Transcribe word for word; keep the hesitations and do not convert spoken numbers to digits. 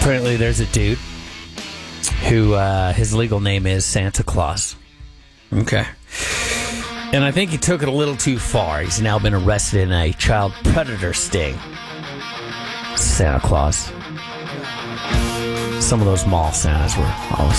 Apparently, there's a dude who uh, his legal name is Santa Claus. Okay. And I think he took it a little too far. He's now been arrested in a child predator sting. Santa Claus. Some of those mall Santas were always